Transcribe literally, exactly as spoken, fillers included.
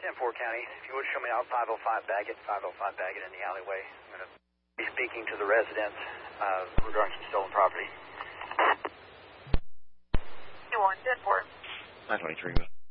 ten four County. If you would show me out five oh five Baggett, five oh five Baggett in the alleyway. I'm going to be speaking to the residents uh, regarding some stolen property. You want ten four. nine twenty-three.